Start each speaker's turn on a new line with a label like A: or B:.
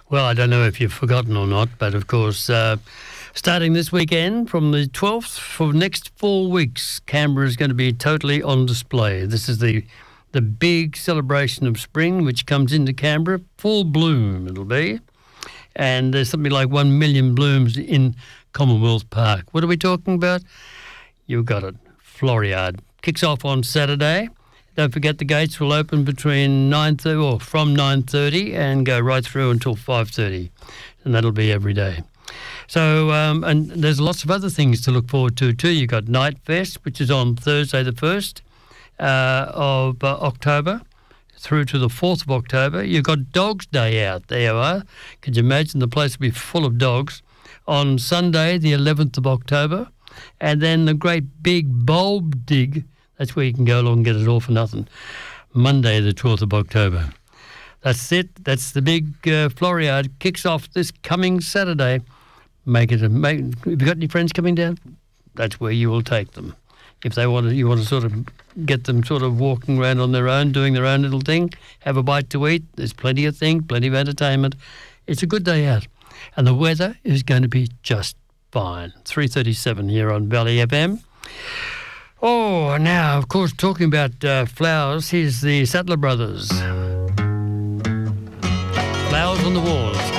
A: Well, I don't know if you've forgotten or not, but of course, starting this weekend from the 12th for the next 4 weeks, Canberra is going to be totally on display. This is the big celebration of spring, which comes into Canberra, full bloom it'll be. And there's something like 1 million blooms in Commonwealth Park. What are we talking about? You got it. Floriade. Kicks off on Saturday. Don't forget the gates will open between 9:30 or from 9:30 and go right through until 5:30, and that'll be every day. So, and there's lots of other things to look forward to too. You've got Night Fest, which is on Thursday the 1st of October through to the 4th of October. You've got Dogs Day out. There you are. Could you imagine the place will be full of dogs on Sunday the 11th of October, and then the great big bulb dig. That's where you can go along and get it all for nothing. Monday, the 12th of October. That's it. That's the big Floriade. Kicks off this coming Saturday. Have you got any friends coming down? That's where you will take them. If you want to sort of get them sort of walking around on their own, doing their own little thing, have a bite to eat. There's plenty of things, plenty of entertainment. It's a good day out. And the weather is going to be just fine. 3:37 here on Valley FM. Oh, now, of course, talking about flowers, here's the Sattler Brothers. Flowers on the Walls.